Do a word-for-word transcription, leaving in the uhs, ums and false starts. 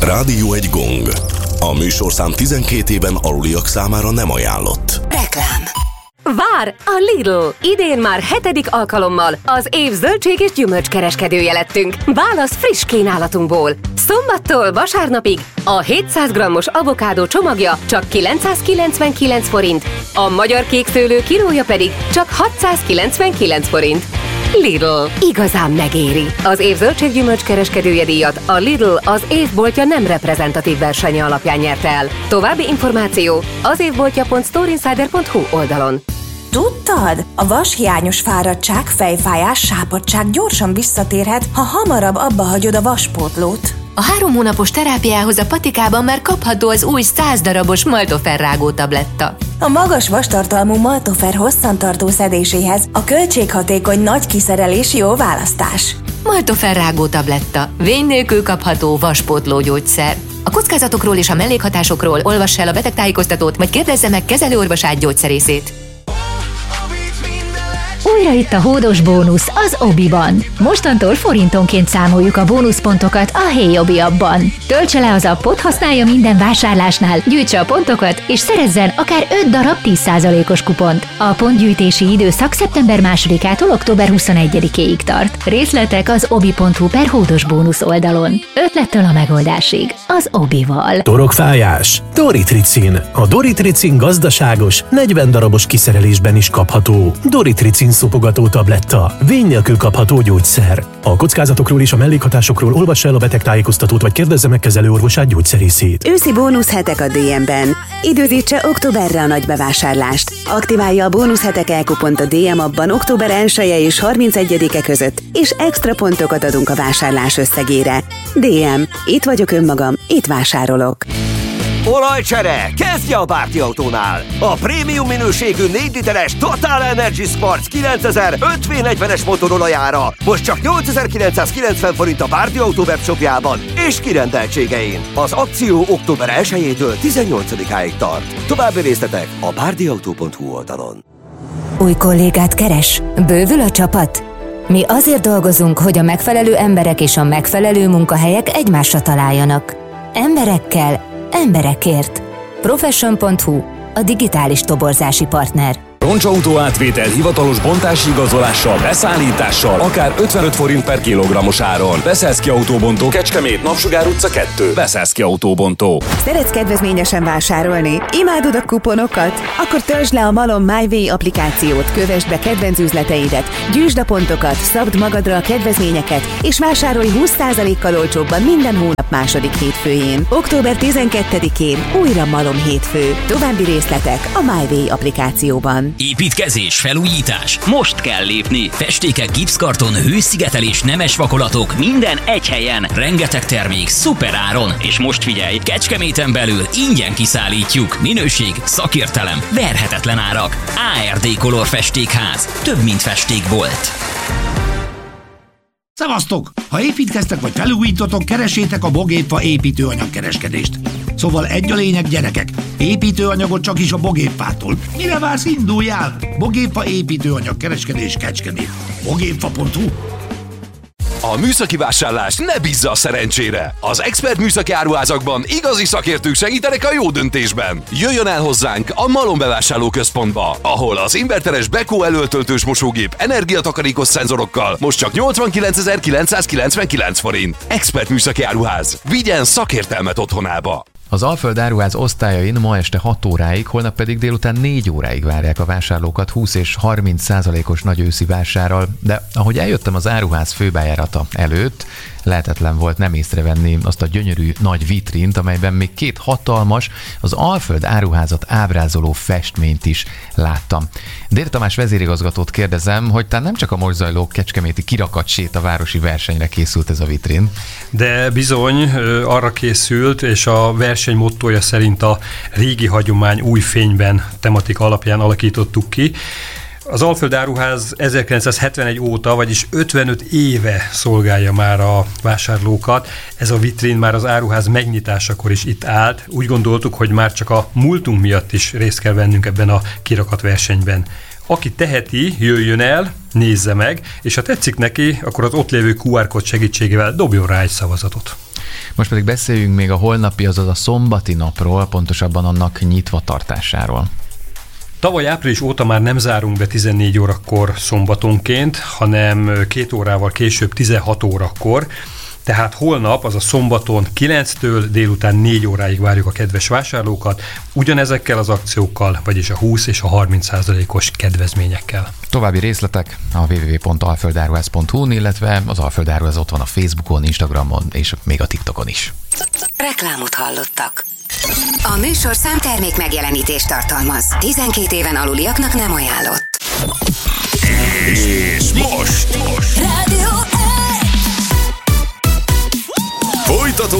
Rádió egy gong. A műsorszám tizenkét éven aluliak számára nem ajánlott. Reklám. Vár a Lidl! Idén már hetedik alkalommal az év zöldség és gyümölcskereskedője lettünk. Válasz friss kínálatunkból. Szombattól vasárnapig a hétszáz grammos avokádó csomagja csak kilencszázkilencvenkilenc forint, a magyar kékszőlő kilója pedig csak hatszázkilencvenkilenc forint. Lidl. Igazán megéri. Az év zöldség-gyümölcs kereskedője díjat a Lidl az évboltja nem reprezentatív versenye alapján nyerte el. További információ az évboltja pont storeinsider pont hu oldalon. Tudtad? A vashiányos fáradtság, fejfájás, sápadtság gyorsan visszatérhet, ha hamarabb abba hagyod a vaspótlót. A három hónapos terápiához a patikában már kapható az új száz darabos Maltofer rágó tabletta. A magas vastartalmú Maltofer hosszantartó szedéséhez a költséghatékony nagy kiszerelés jó választás. Maltofer rágó tabletta. Vény nélkül kapható vaspótló gyógyszer. A kockázatokról és a mellékhatásokról olvass el a betegtájékoztatót, vagy kérdezze meg kezelőorvosát, gyógyszerészét. Újra itt a hódos bónusz az Obiban. Mostantól forintonként számoljuk a bónuszpontokat a Hey Obi appban. Töltse le az appot, használja minden vásárlásnál, gyűjtse a pontokat, és szerezzen akár öt darab tíz százalékos kupont. A pontgyűjtési időszak szeptember másodikától október huszonegyedikéig tart. Részletek az obi pont hu per hódos bónusz oldalon. Ötlettől a megoldásig. Az Obival. Torokfájás. Doritricin. A Doritricin gazdaságos, negyven darabos kiszerelésben is kapható. Doritricin szopogató tabletta. Vény nélkül kapható gyógyszer. A kockázatokról és a mellékhatásokról olvass el a betegtájékoztatót, vagy kérdezze meg kezelőorvosát, gyógyszerészét. Őszi bónuszhetek a dé em-ben. Időzítse októberre a nagy bevásárlást. Aktiválja a bónuszhetek elkupont a dé em appban október elseje és harmincegyedike között, és extra pontokat adunk a vásárlás összegére. dé em. Itt vagyok önmagam, itt vásárolok. Olajcsere! Kezdje a Bárti Autónál! A prémium minőségű négy literes Total Energy Sports kilencezer öt vé negyvenes motorolajára most csak nyolcezer-kilencszázkilencven forint a Bárti Autó webshopjában és kirendeltségein. Az akció október elsejétől tizennyolcadikáig tart. További részletek a bárdiautó pont hu oldalon. Új kollégát keres? Bővül a csapat? Mi azért dolgozunk, hogy a megfelelő emberek és a megfelelő munkahelyek egymásra találjanak. Emberekkel, emberekért. Profession pont hu, a digitális toborzási partner. Roncsautó átvétel hivatalos bontási igazolással, beszállítással, akár ötvenöt forint per kilogrammos áron. Beszélszki Autóbontó, Kecskemét, Napsugár utca kettő. Beszélszki Autóbontó. Szeretsz kedvezményesen vásárolni? Imádod a kuponokat? Akkor töltsd le a Malom MyWay applikációt, kövesd be kedvenc üzleteidet, gyűjtsd a pontokat, szabd magadra a kedvezményeket, és vásárolj húsz százalékkal olcsóbban minden hónap második hétfőjén. október tizenkettedikén újra Malom hétfő. További részletek a MyWay applikációban. Építkezés, felújítás. Most kell lépni. Festékek, gipszkarton, hőszigetelés, nemes vakolatok, minden egy helyen. Rengeteg termék, szuper áron. És most figyelj, Kecskeméten belül ingyen kiszállítjuk. Minőség, szakértelem, verhetetlen árak. á er dé Color Festékház. Több, mint festékbolt. Szevasztok! Ha építkeztek vagy felújítotok, keresétek a Bogépfa építőanyagkereskedést. Szóval egy a lényeg, gyerekek, építőanyagot csak is a Bogépfától. Mire vársz, induljál? Bogépfa építőanyagkereskedés Kecskemét. bogépfa pont hu. A műszaki vásárlás ne bízza a szerencsére. Az Expert műszaki áruházakban igazi szakértők segítenek a jó döntésben. Jöjjön el hozzánk a Malom bevásárlóközpontba, ahol az inverteres Beko előtöltős mosógép energiatakarékos szenzorokkal most csak nyolcvankilencezer-kilencszázkilencvenkilenc forint. Expert műszaki áruház. Vigyen szakértelmet otthonába. Az Alföld áruház osztályain ma este hat óráig, holnap pedig délután négy óráig várják a vásárlókat húsz és harminc százalékos nagy őszi vásárral, de ahogy eljöttem az áruház főbejárata előtt, lehetetlen volt nem észrevenni azt a gyönyörű nagy vitrint, amelyben még két hatalmas, az Alföld áruházat ábrázoló festményt is láttam. Dér Tamás vezérigazgatót kérdezem, hogy talán nem csak a most zajló kecskeméti kirakatsét a városi versenyre készült ez a vitrin. De bizony arra készült, és a verseny mottója szerint a régi hagyomány új fényben tematika alapján alakítottuk ki. Az Alföld áruház ezerkilencszázhetvenegy óta, vagyis ötvenöt éve szolgálja már a vásárlókat. Ez a vitrin már az áruház megnyitásakor is itt állt. Úgy gondoltuk, hogy már csak a múltunk miatt is részt kell vennünk ebben a kirakat versenyben. Aki teheti, jöjjön el, nézze meg, és ha tetszik neki, akkor az ott lévő kú ár kód segítségével dobjon rá egy szavazatot. Most pedig beszéljünk még a holnapi, azaz a szombati napról, pontosabban annak nyitva tartásáról. Tavaly április óta már nem zárunk be tizennégy órakor szombatonként, hanem két órával később tizenhat órakor. Tehát holnap, az a szombaton kilenctől délután négy óráig várjuk a kedves vásárlókat, ugyanezekkel az akciókkal, vagyis a húsz és a harminc százalékos kedvezményekkel. További részletek a double-u double-u double-u pont alföldáruház pont hu-n, illetve az Alföld Áruház ott van a Facebookon, Instagramon és még a TikTokon is. Reklámot hallottak. A műsorszám termék megjelenítést tartalmaz. tizenkét éven aluliaknak nem ajánlott. És most! Rádió Folytatódik